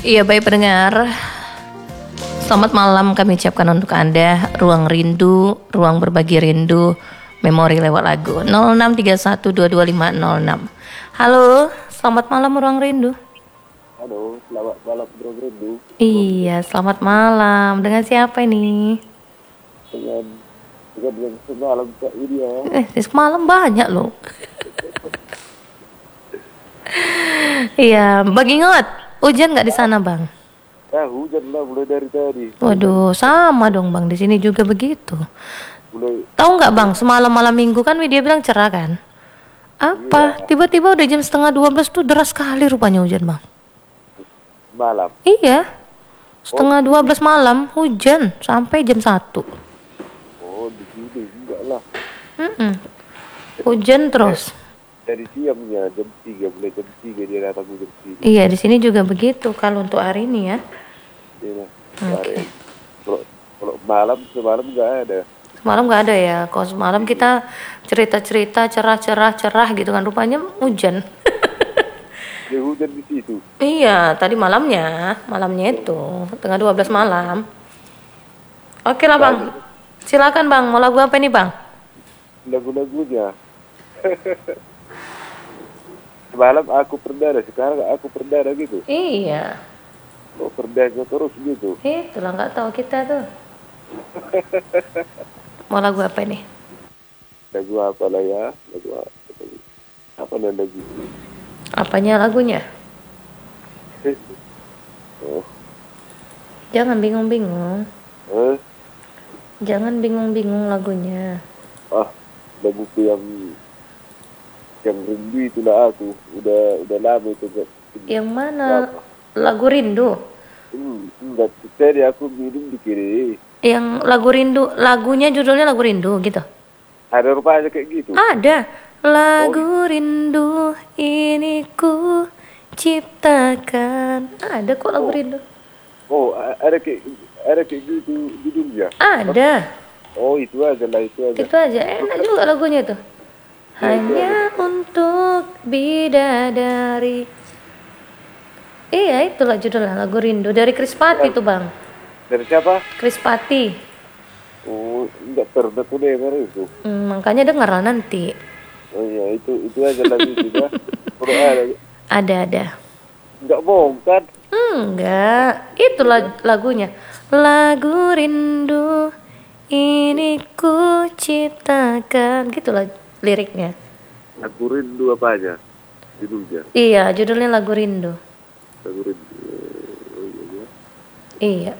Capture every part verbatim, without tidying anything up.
Iya, baik pendengar. Selamat malam kami ucapkan untuk Anda. Ruang rindu, ruang berbagi rindu, memori lewat lagu. nol enam tiga satu dua dua lima nol enam. Halo, selamat malam ruang rindu. Halo, selamat malam ruang rindu. Iya, selamat malam. Dengan siapa ini? Dengan dengan yang semalam Kak Widya. Eh, semalam banyak loh. Iya, Bang Ingot. Hujan nggak di sana, Bang? Ah, hujan lah mulai dari tadi. Waduh, sama dong, Bang. Di sini juga begitu. Mulai Tahu nggak, Bang? Semalam malam minggu kan dia bilang cerah kan? Apa? Tiba-tiba udah jam setengah dua belas tuh deras sekali rupanya hujan, Bang. malam. Iya. Setengah dua belas malam hujan sampai jam satu. Oh, di sini enggak lah. Mm-mm. Hujan terus. Dari siangnya jam tiga, mulai jam tiga dia datang hujan sini. Iya, di sini juga begitu kalau untuk hari ini ya. Iya. Oke. Kalau kalau malam semalam enggak ada. Semalam nggak ada ya. Kalau semalam kita cerita-cerita cerah-cerah cerah gitu kan, rupanya hujan. Dia hujan di situ. Iya, tadi malamnya, malamnya itu tengah dua belas malam. Oke lah, Bang. Silakan, Bang. Mau lagu apa nih, Bang? Lagu-lagunya. Semalam aku perdana, sekarang aku perdana gitu. Iya. Oh, perdana terus gitu. Itulah nggak tahu kita tuh. Mau lagu apa nih? Lagu apa lah ya? Lagu apa? Apa nih lagu? Apanya lagunya? Oh, Jangan bingung-bingung. eh? Jangan bingung-bingung lagunya. Ah, lagu yang yang rindu itulah aku. Udah udah lama itu gak. Yang mana? Lagu Rindu. Hmm, enggak tadi aku minum di kiri. Yang lagu Rindu, lagunya judulnya lagu Rindu gitu. Ada rupanya kayak gitu. Ada. Lagu rindu ini ku ciptakan. Ada kok lagu Oh. rindu. Oh, a- ada kayak ada kayak gitu judulnya. Ada. Oh, itu aja lah, itu aja. Itu aja. Enak juga lagunya tuh. Hanya untuk bidadari. Iya, itulah judulnya lagu rindu dari Krispati tuh, Bang. Dari siapa? Krispati. Oh, enggak pernah tuh dengar itu. Hmm, makanya dengar lah nanti. Oh iya, itu itu aja lagu itu ya. Kalau ada Ada ada. enggak bohong kan? Enggak, itulah lagunya. Lagu rindu ini ku ciptakan, gitulah liriknya. Aku rindu apa aja judulnya. Iya, judulnya lagu rindu. Lagu rindu. Oh, iya, iya. Iya.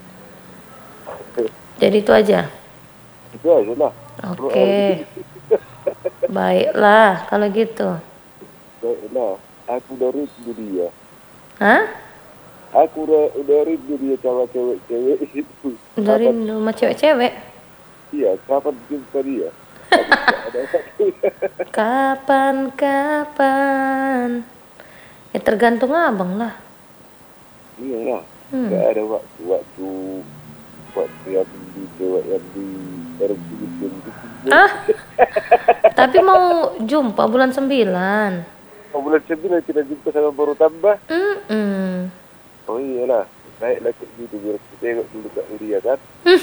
Jadi itu aja. Itu aja lah. Oke. Baiklah kalau gitu. Nah, aku udah rindu dia. Hah? Aku udah udah rindu dia sama cewek-cewek itu. Udah rindu sama cewek-cewek? Iya, kapan jumpa dia? Kapan-kapan? Ya tergantung abang lah. Iya lah. Hmm. Gak ada waktu-waktu waktu yang di cewek yang di erupsi gitu. Ah? Tapi mau jumpa bulan sembilan. Oh, bulan sembilan kita jumpa sama baru tambah. Mm-mm. Oh iyalah, naiklah kayak gitu biar kita tengok dulu Kak Uria kan.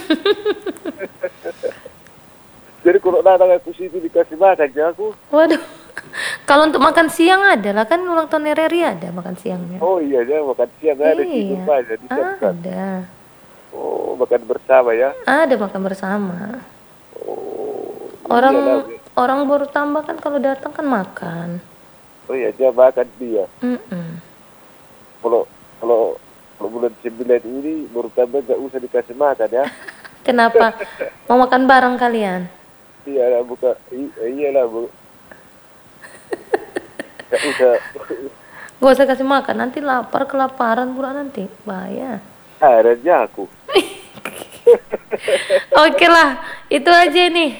Jadi kalau datang aku situ dikasih makan aja aku. Waduh. Kalau untuk makan siang ada lah, kan ulang tahun Reri ada makan siangnya. Oh iya ya, makan siang ada di Iya. rumah aja disiapkan. Ada. Oh, makan bersama ya. Ada makan bersama. Oh. Orang iyalah. orang baru tambah kan kalau datang kan makan. Oh iya, dia makan dia. Mm-mm. Kalau kalau kalau bulan sembilan ini baru tambah nggak usah dikasih makan ya. Kenapa? Mau makan bareng kalian? Iyalah buka i- iyalah bu. Nggak usah. Gak usah kasih makan, nanti lapar kelaparan pula nanti, bahaya. Ada aja aku. Oke lah, itu aja nih.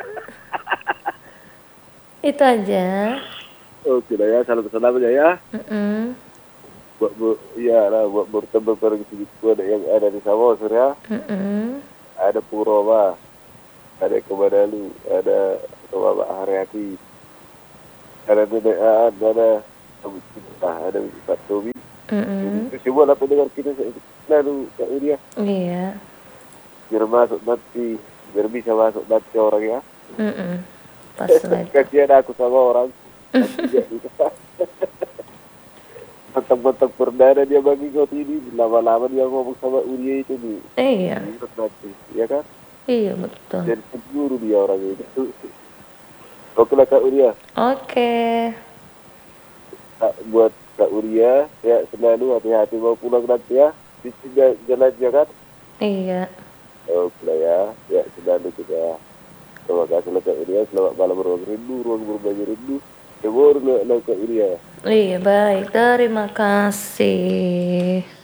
Itu aja. Oke lah ya, salam salam aja ya. Mm-mm. Buat bu, iya lah buat bertemu bareng segitu ada yang ada di Samosir ya. Mm-mm. Ada Puroma, ada Kemadalu, ada Mama Haryati, ada Nenek Aan, ada Abu Cinta, ada Pak Tobi, Mm-mm. Itu semua lah pendengar kita selalu Kak Uria. Iya. Biar masuk nanti, biar bisa masuk nanti orang ya. Mm-mm. Pas lah itu. Kasihan aku sama orang. Nanti dia bisa. Mentang-mentang perdana dia bagi kau ini, lama-lama dia ngomong sama Uria itu nih. Iya. Ingat nanti, ya kan? Iya betul. Jadi cemburu dia orang itu. Oke lah Kak Uria. Oke. Kak, buat Kak Uria, ya selalu hati-hati mau pulang nanti ya. Di sini jalan kan? Iya. Oke lah ya, ya selalu kita. Terima kasih lah Kak Uria. Selamat malam ruang rindu, ruang berbagi rindu. Terima kasih lah Kak Uria. Iya baik. Terima kasih.